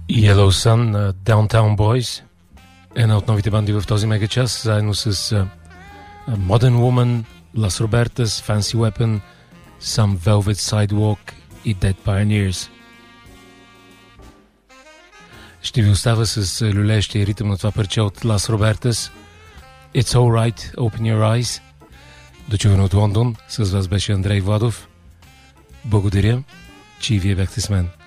Yellow Sun на Downtown Boys, една от новите банди в този мегачас, заедно с Modern Woman, Las Robertas, Fancy Weapon, Some Velvet Sidewalk и Dead Pioneers. Ще ви оставя с люлеещия ритъм на това парче от Las Robertas. It's Alright, Open Your Eyes. Дочуване от Лондон. С вас беше Андрей Владов. Благодаря, че и вие бяхте с мен.